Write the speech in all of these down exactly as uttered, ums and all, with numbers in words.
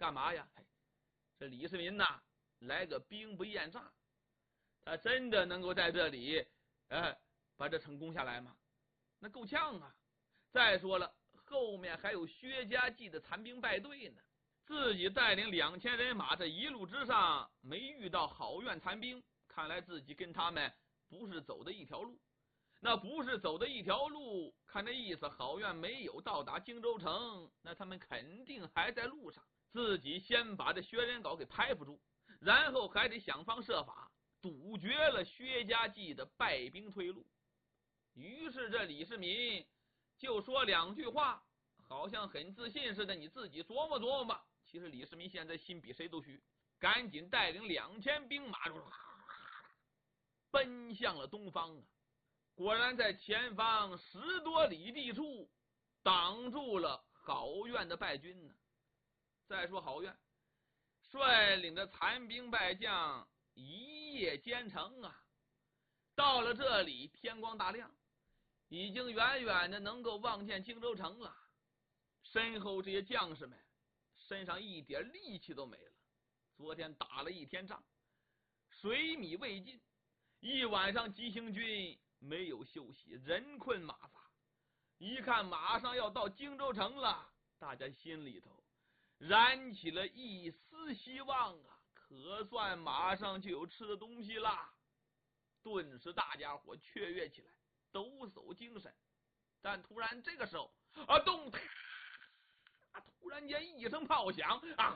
干嘛呀？这李世民呐，来个兵不厌诈，他真的能够在这里，呃，把这城攻下来吗？那够呛啊！再说了，后面还有薛家记的残兵败队呢。自己带领两千人马，这一路之上没遇到好院残兵，看来自己跟他们不是走的一条路。那不是走的一条路，看这意思，好院没有到达荆州城，那他们肯定还在路上。自己先把这薛仁杲给拍不住，然后还得想方设法堵绝了薛家记的败兵退路。于是这李世民就说两句话，好像很自信似的，你自己琢磨琢磨。其实李世民现在心比谁都虚，赶紧带领两千兵马奔向了东方啊！果然在前方十多里地处挡住了郝院的败军呢。再说郝院率领着残兵败将一夜兼程啊，到了这里天光大亮，已经远远的能够望见荆州城了。身后这些将士们身上一点力气都没了，昨天打了一天仗，水米未进，一晚上急行军没有休息，人困马乏。一看马上要到荆州城了，大家心里头燃起了一丝希望啊，可算马上就有吃的东西啦。顿时大家伙雀跃起来，抖擞精神。但突然这个时候啊，咚！啊！突然间一声炮响啊！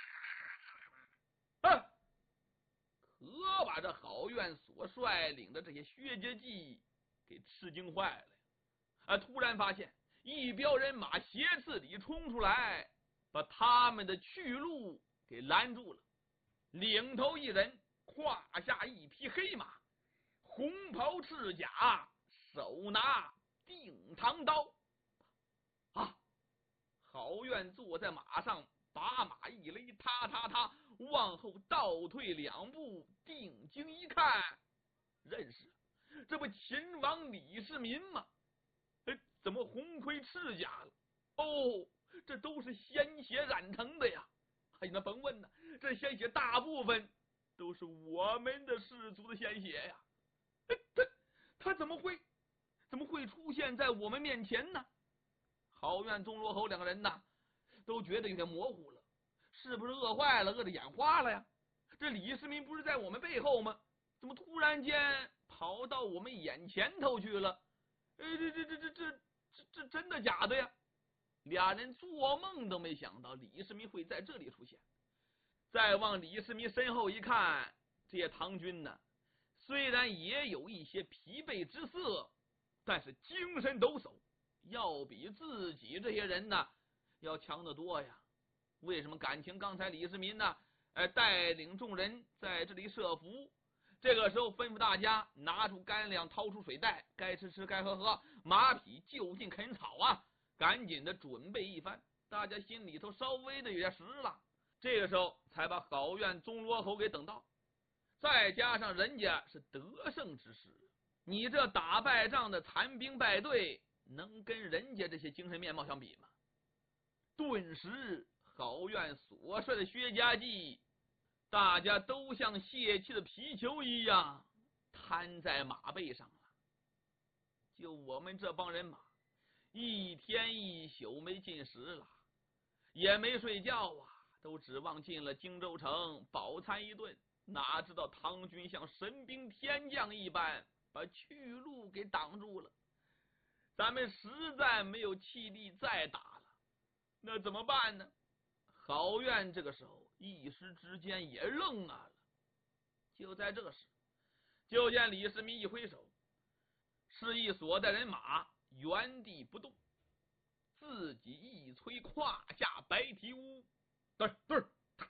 啊！可把这郝院所率领的这些薛家记给吃惊坏了啊！突然发现一彪人马斜刺里冲出来，把他们的去路给拦住了。领头一人胯下一匹黑马，红袍赤甲，手拿定唐刀啊！郝院坐在马上，把马一勒，踏踏踏往后倒退两步，定睛一看，认识这不秦王李世民吗？哎，怎么红盔赤甲了？哦，这都是鲜血染成的呀！哎，那甭问呢，这鲜血大部分都是我们的士卒的鲜血呀！哎，他他怎么会怎么会出现在我们面前呢？郝院、钟罗侯两个人呐，都觉得有点模糊了，是不是饿坏了，饿得眼花了呀？这李世民不是在我们背后吗？怎么突然间跑到我们眼前头去了？呃，这这这这这这这真的假的呀？俩人做梦都没想到李世民会在这里出现。再往李世民身后一看，这些唐军呢，虽然也有一些疲惫之色，但是精神抖擞，要比自己这些人呢要强得多呀。为什么？感情刚才李世民呢，呃，带领众人在这里设伏，这个时候吩咐大家拿出干粮，掏出水袋，该吃吃，该喝喝，马匹就近啃草啊，赶紧的准备一番，大家心里头稍微的有点实了。这个时候才把郝院、钟罗侯给等到，再加上人家是得胜之时，你这打败仗的残兵败队，能跟人家这些精神面貌相比吗？顿时郝院所率的薛家记，大家都像泄气的皮球一样瘫在马背上了。就我们这帮人马，一天一宿没进食了，也没睡觉啊，都指望进了荆州城饱餐一顿，哪知道唐军像神兵天将一般把去路给挡住了，咱们实在没有气力再打了，那怎么办呢？郝院这个时候一时之间也愣啊了。就在这时，就见李世民一挥手，示意所带人马原地不动，自己一催胯下白蹄乌，对对，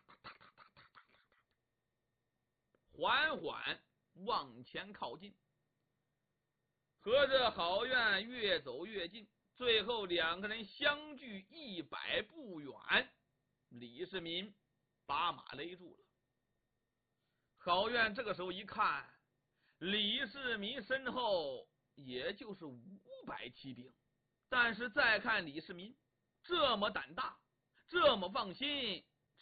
缓缓往前靠近。和这郝院越走越近，最后两个人相距一百步远，李世民把马勒住了。郝院这个时候一看，李世民身后也就是五百骑兵，但是再看李世民这么胆大，这么放心，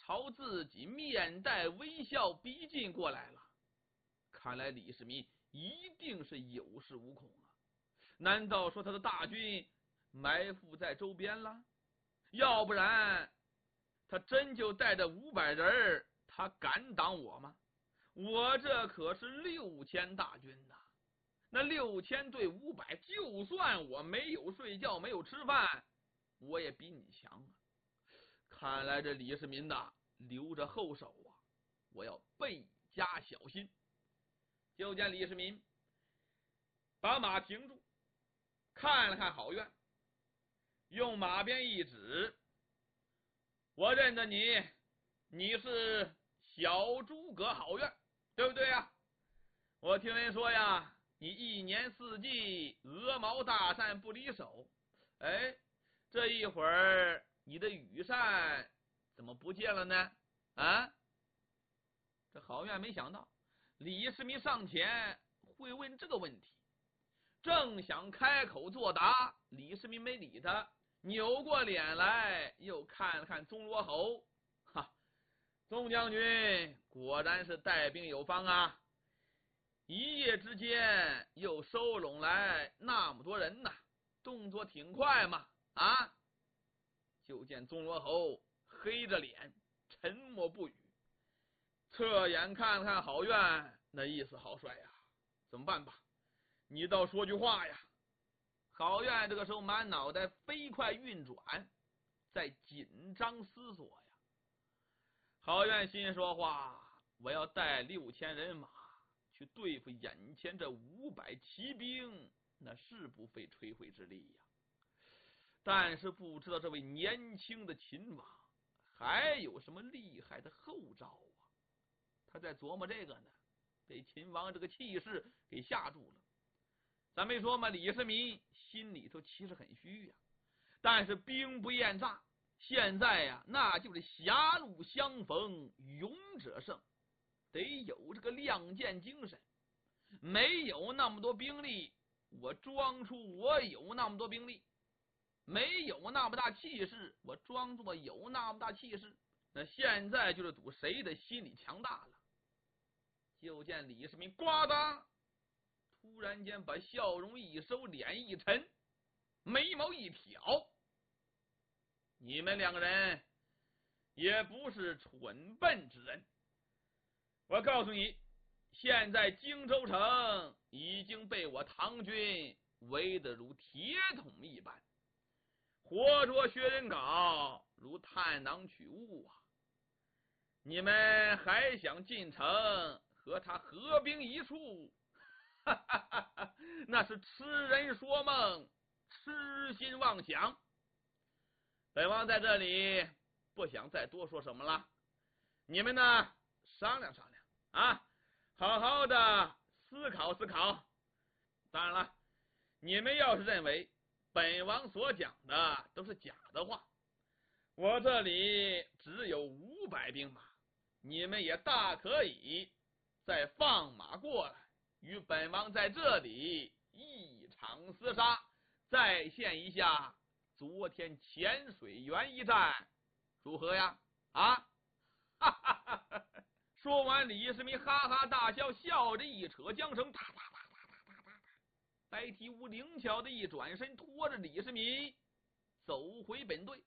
朝自己面带微笑逼近过来了。看来李世民一定是有恃无恐啊！难道说他的大军埋伏在周边了？要不然他真就带着五百人，他敢挡我吗？我这可是六千大军呐！那六千对五百，就算我没有睡觉，没有吃饭，我也比你强啊！看来这李世民呐，留着后手啊，我要倍加小心。就见李世民把马停住，看了看郝苑，用马鞭一指：“我认得你，你是小诸葛郝苑，对不对呀？我听人说呀，你一年四季鹅毛大扇不离手。哎，这一会儿你的羽扇怎么不见了呢？啊？”这郝苑没想到李世民上前会问这个问题，正想开口作答，李世民没理他，扭过脸来又看了看宗罗侯，哈，宗将军果然是带兵有方啊！一夜之间又收拢来那么多人呐，动作挺快嘛！啊！就见宗罗侯黑着脸，沉默不语，侧眼看看郝苑，那意思好帅呀！怎么办吧？你倒说句话呀！郝苑这个时候满脑袋飞快运转，在紧张思索呀。郝苑心说话，我要带六千人马去对付眼前这五百骑兵，那是不费吹灰之力呀。但是不知道这位年轻的秦王还有什么厉害的后招啊？他在琢磨这个呢，被秦王这个气势给吓住了。咱没说嘛，李世民心里头其实很虚呀，但是兵不厌诈，现在呀，那就是狭路相逢勇者胜，得有这个亮剑精神。没有那么多兵力，我装出我有那么多兵力；没有那么大气势，我装作有那么大气势。那现在就是赌谁的心理强大了。就见李世民呱嗒，突然间把笑容一收，脸一沉，眉毛一挑：“你们两个人也不是蠢笨之人，我告诉你，现在荆州城已经被我唐军围得如铁桶一般，活捉薛仁镐如探囊取物啊！你们还想进城和他合兵一处？哈哈哈哈，那是痴人说梦，痴心妄想。本王在这里不想再多说什么了，你们呢商量商量啊，好好的思考思考。当然了，你们要是认为本王所讲的都是假的话，我这里只有五百兵马，你们也大可以再放马过来，与本王在这里一场厮杀，再现一下昨天浅水园一战，如何呀？啊！哈哈哈哈！说完，李世民哈哈大笑，笑着一扯缰绳，哒哒哒哒哒哒哒。白体无灵巧的一转身，拖着李世民走回本队。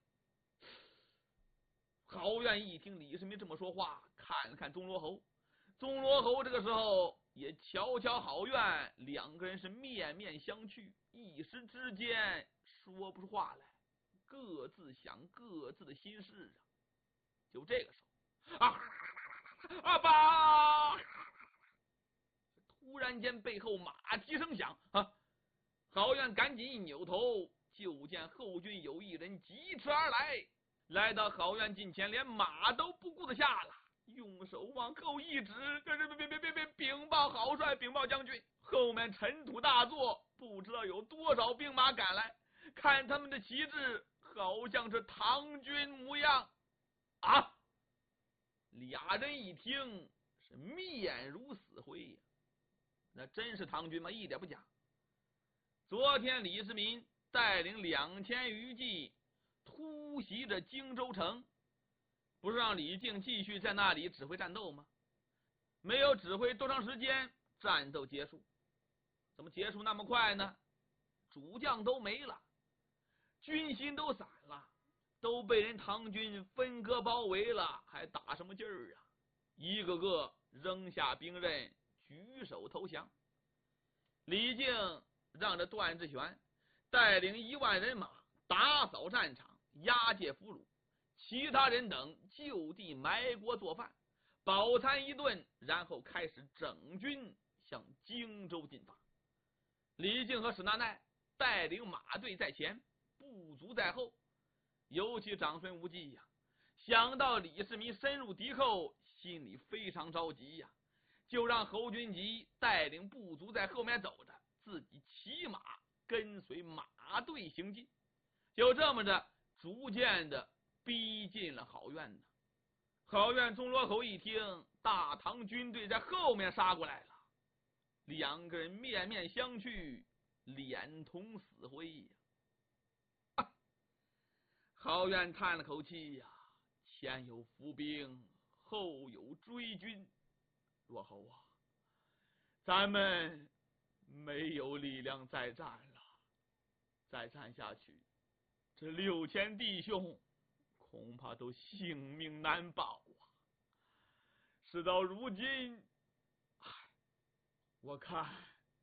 郝苑一听李世民这么说话，看了看钟罗侯，钟罗侯这个时候也瞧瞧郝苑，两个人是面面相觑，一时之间说不出话来，各自想各自的心事啊。就这个时候，啊啊爸！突然间背后马蹄声响啊！郝苑赶紧一扭头，就见后军有一人疾驰而来，来到郝苑近前，连马都不顾得下了，用手往后一指：“别别别别别别！禀报郝帅，禀报将军，后面尘土大作，不知道有多少兵马赶来，看他们的旗帜，好像是唐军模样。”啊！俩人一听是面如死灰呀，那真是唐军吗？一点不假。昨天李世民带领两千余骑突袭着荆州城， 不是让李靖继续在那里指挥战斗吗？没有指挥多长时间，战斗结束。怎么结束那么快呢？主将都没了，军心都散了，都被人唐军分割包围了，还打什么劲儿啊？一个个扔下兵刃，举手投降。李靖让这段志玄带领一万人马打扫战场，押解俘虏，其他人等就地埋锅做饭，饱餐一顿，然后开始整军向荆州进发。李靖和史那奈带领马队在前，部族在后。尤其长孙无忌呀，想到李世民深入敌后，心里非常着急呀，就让侯君集带领部族在后面走着，自己骑马跟随马队行进。就这么着，逐渐的逼近了好院呢。好院钟罗侯一听大唐军队在后面杀过来了，两个人面面相觑，脸同死灰呀。啊、好院叹了口气呀，前有伏兵，后有追军，罗侯啊，咱们没有力量再战了，再战下去，这六千弟兄恐怕都性命难保啊！事到如今，唉，我看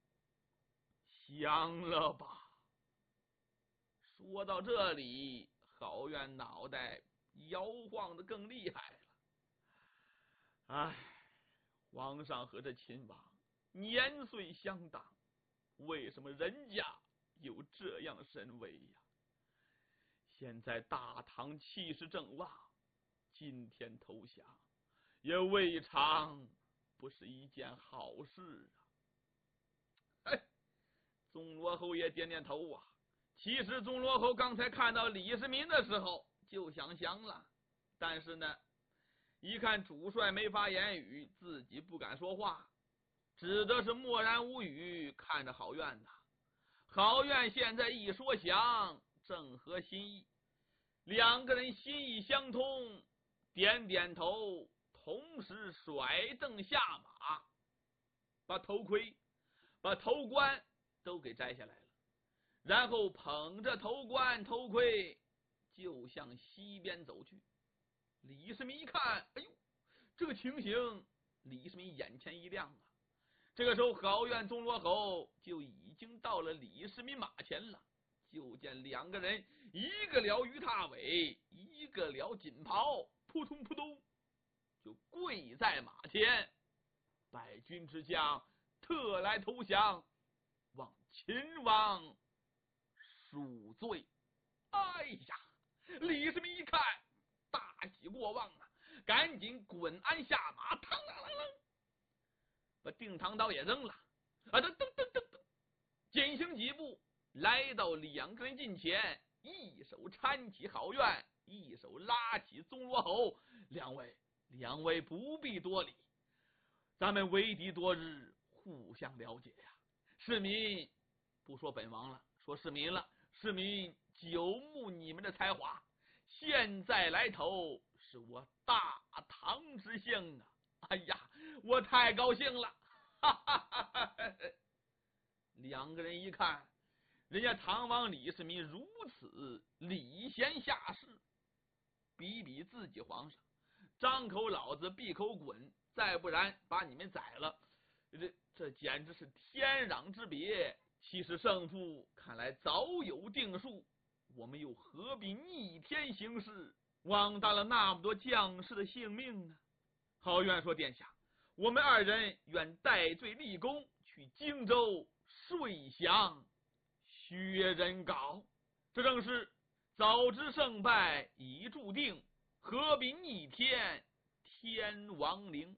降了吧。说到这里，郝院脑袋摇晃的更厉害了。唉，皇上和这秦王年岁相当，为什么人家有这样神威呀？现在大唐气势正旺，今天投降也未尝不是一件好事啊！哎，钟罗侯也点点头啊。其实钟罗侯刚才看到李世民的时候就想降了，但是呢，一看主帅没法言语，自己不敢说话，只得是默然无语，看着郝院呐。郝院现在一说降，正合心意，两个人心意相通，点点头，同时甩正下马，把头盔、把头冠都给摘下来了，然后捧着头冠、头盔就向西边走去。李世民一看，哎呦，这个情形，李世民眼前一亮啊！这个时候，郝院、钟罗侯就已经到了李世民马前了。就见两个人，一个撩鱼踏尾，一个撩锦袍，扑通扑通就跪在马前。败军之将特来投降，望秦王恕罪。哎呀，李世民一看，大喜过望啊，赶紧滚鞍下马，嘡啷啷啷，把定唐刀也扔了，啊，噔噔噔噔噔，进行几步，来到两个人近前，一手搀起郝院，一手拉起钟罗侯。两位，两位不必多礼，咱们为敌多日，互相了解呀。世民不说本王了，说世民了。世民久慕你们的才华，现在来投，是我大唐之幸啊！哎呀，我太高兴了！哈哈哈哈！两个人一看，人家唐王李世民如此礼贤下士，比比自己皇上，张口老子闭口滚，再不然把你们宰了，这这简直是天壤之别。其实胜负看来早有定数，我们又何必逆天行事，枉大了那么多将士的性命呢？郝院说：殿下，我们二人愿戴罪立功，去荆州睡降薛仁杲。这正是早知胜败已注定，何必逆天天亡灵。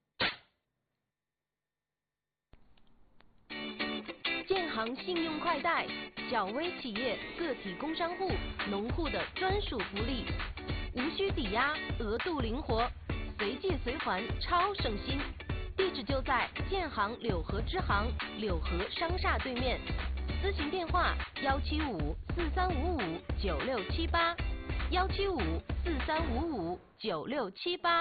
建行信用快贷，小微企业、个体工商户、农户的专属福利，无需抵押，额度灵活，随借随还，超省心。地址就在建行柳河支行柳河商厦对面，咨询电话幺七五四三五五九六七八幺七五四三五五九六七八。